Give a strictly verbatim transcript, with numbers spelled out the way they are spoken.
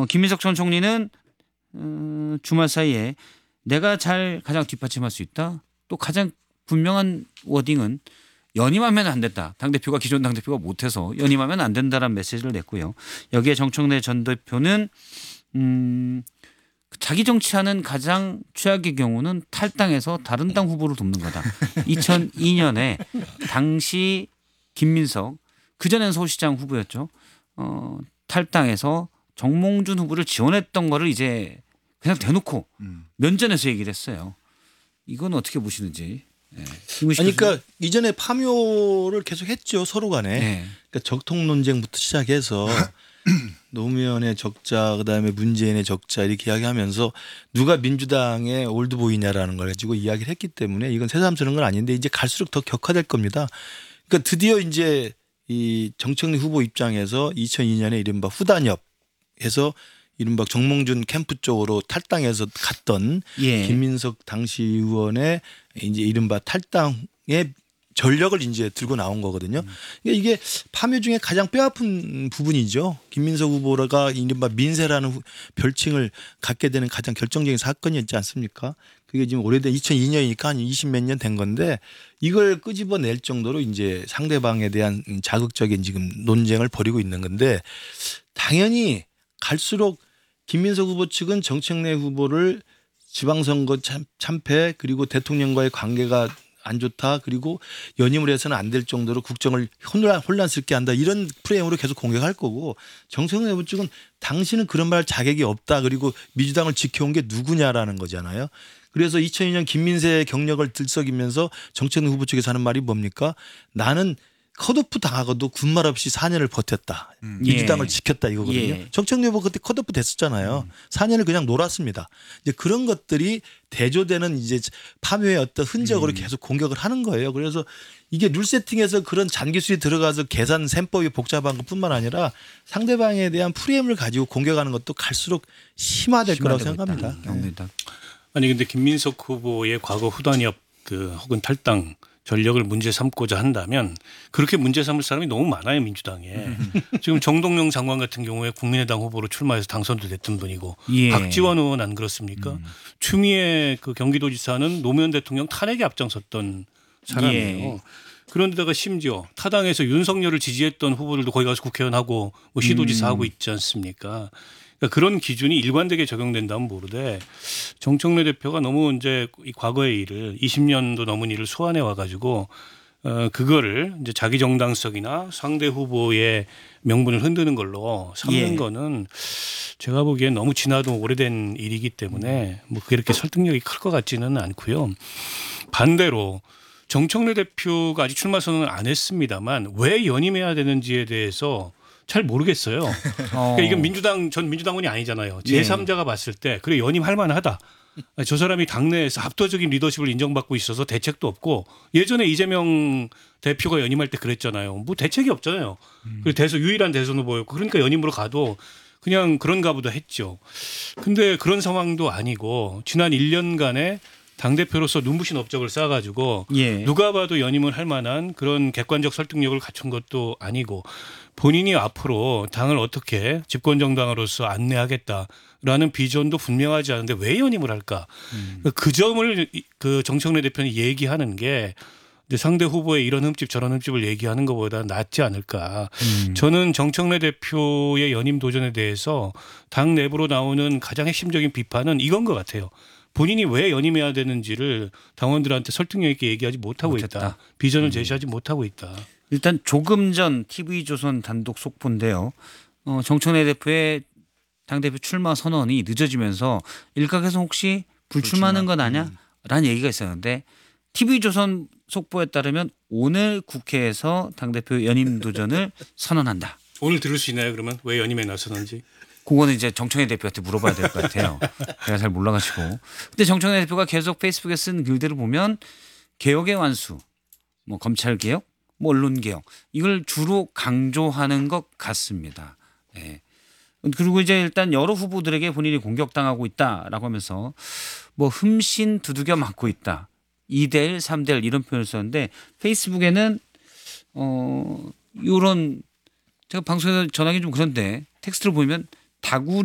김민석 전 총리는 어, 주말 사이에 내가 잘 가장 뒷받침할 수 있다. 또 가장 분명한 워딩은 연임하면 안 된다. 당대표가 기존 당대표가 못해서 연임하면 안 된다라는 메시지를 냈고요. 여기에 정청래 전 대표는 음, 자기 정치하는 가장 최악의 경우는 탈당해서 다른 당 후보를 돕는 거다. 이천이 년에 당시 김민석 그전엔 서울시장 후보였죠. 어, 탈당해서 정몽준 후보를 지원했던 거를 이제 그냥 대놓고 면전에서 얘기를 했어요. 이건 어떻게 보시는지. 네. 아니, 그러니까 이전에 파묘를 계속 했죠. 서로 간에. 네. 그러니까 적통 논쟁부터 시작해서 노무현의 적자 그다음에 문재인의 적자 이렇게 이야기하면서 누가 민주당의 올드보이냐라는 걸 가지고 이야기를 했기 때문에 이건 새삼스러운 건 아닌데 이제 갈수록 더 격화될 겁니다. 그러니까 드디어 이제 이 정청래 후보 입장에서 이천이 년에 이른바 후단협해서 이른바 정몽준 캠프 쪽으로 탈당해서 갔던 예. 김민석 당시 의원의 이제 이른바 탈당의 전력을 이제 들고 나온 거거든요. 그러니까 이게 파묘 중에 가장 뼈아픈 부분이죠. 김민석 후보가 이른바 민세라는 별칭을 갖게 되는 가장 결정적인 사건이었지 않습니까? 그게 지금 오래된 이천이 년이니까 한 이십 몇 년 된 건데 이걸 끄집어낼 정도로 이제 상대방에 대한 자극적인 지금 논쟁을 벌이고 있는 건데 당연히 갈수록 김민석 후보 측은 정청래 후보를 지방선거 참패 그리고 대통령과의 관계가 안 좋다 그리고 연임을 해서는 안 될 정도로 국정을 혼란, 혼란스럽게 한다 이런 프레임으로 계속 공격할 거고 정청래 후보 측은 당신은 그런 말 자격이 없다 그리고 민주당을 지켜온 게 누구냐라는 거잖아요. 그래서 이천이 년 김민세의 경력을 들썩이면서 정청래 후보 측에서 하는 말이 뭡니까? 나는 컷오프 당하고도 군말 없이 사 년을 버텼다. 음. 민주당을 예. 지켰다 이거거든요. 예. 정청래 후보 그때 컷오프 됐었잖아요. 음. 사 년을 그냥 놀았습니다. 이제 그런 것들이 대조되는 이제 파묘의 어떤 흔적으로 음. 계속 공격을 하는 거예요. 그래서 이게 룰 세팅에서 그런 잔기술이 들어가서 계산 셈법이 복잡한 것뿐만 아니라 상대방에 대한 프레임을 가지고 공격하는 것도 갈수록 심화될 거라고 생각합니다. 네. 아니 근데 김민석 후보의 과거 후단협 그 혹은 탈당 전력을 문제 삼고자 한다면 그렇게 문제 삼을 사람이 너무 많아요 민주당에. 지금 정동영 장관 같은 경우에 국민의당 후보로 출마해서 당선도 됐던 분이고 예. 박지원 의원 안 그렇습니까? 음. 추미애 그 경기도지사는 노무현 대통령 탄핵에 앞장섰던 사람이에요. 예. 그런데다가 심지어 타당에서 윤석열을 지지했던 후보들도 거기 가서 국회의원하고 뭐 시도지사 음. 하고 있지 않습니까? 그러니까 그런 기준이 일관되게 적용된다면 모르되 정청래 대표가 너무 이제 이 과거의 일을 이십 년도 넘은 일을 소환해 와가지고 어 그거를 이제 자기 정당성이나 상대 후보의 명분을 흔드는 걸로 삼는 예. 거는 제가 보기엔 너무 지나도 오래된 일이기 때문에 뭐 그렇게 설득력이 클 것 같지는 않고요. 반대로 정청래 대표가 아직 출마 선언을 안 했습니다만 왜 연임해야 되는지에 대해서 잘 모르겠어요. 그러니까 이건 민주당 전 민주당원이 아니잖아요. 제삼자가 봤을 때 그래 연임할 만하다. 저 사람이 당내에서 압도적인 리더십을 인정받고 있어서 대책도 없고 예전에 이재명 대표가 연임할 때 그랬잖아요. 뭐 대책이 없잖아요. 그리고 대선 유일한 대선 후보였고 그러니까 연임으로 가도 그냥 그런가 보다 했죠. 근데 그런 상황도 아니고 지난 일 년간의 당대표로서 눈부신 업적을 쌓아가지고 예. 누가 봐도 연임을 할 만한 그런 객관적 설득력을 갖춘 것도 아니고 본인이 앞으로 당을 어떻게 집권정당으로서 안내하겠다라는 비전도 분명하지 않은데 왜 연임을 할까? 음. 그 점을 그 정청래 대표는 얘기하는 게 상대 후보의 이런 흠집 저런 흠집을 얘기하는 것보다 낫지 않을까. 음. 저는 정청래 대표의 연임 도전에 대해서 당 내부로 나오는 가장 핵심적인 비판은 이건 것 같아요. 본인이 왜 연임해야 되는지를 당원들한테 설득력 있게 얘기하지 못하고 못했다. 있다. 비전을 제시하지 음. 못하고 있다. 일단 조금 전 티비조선 단독 속보인데요. 어, 정청래 대표의 당대표 출마 선언이 늦어지면서 일각에서 혹시 불출마하는 건 아냐? 라는 얘기가 있었는데 티비조선 속보에 따르면 오늘 국회에서 당대표 연임 도전을 선언한다. 오늘 들을 수 있나요 그러면? 왜 연임에 나서는지? 그거는 이제 정청래 대표한테 물어봐야 될 것 같아요. 제가 잘 몰라가지고. 근데 정청래 대표가 계속 페이스북에 쓴 글들을 보면 개혁의 완수, 뭐 검찰 개혁, 뭐 언론 개혁 이걸 주로 강조하는 것 같습니다. 네. 그리고 이제 일단 여러 후보들에게 본인이 공격당하고 있다라고 하면서 뭐 흠씬 두들겨 맞고 있다. 이 대 일, 삼 대 일 이런 표현을 썼는데 페이스북에는 어 이런 제가 방송에서 전하기 좀 그런데 텍스트를 보면 다구